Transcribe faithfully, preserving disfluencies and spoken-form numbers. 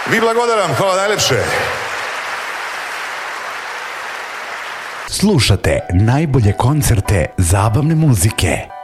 Vi blagodaram, hvala najlepše. Slušate najbolje koncerte zabavne muzike.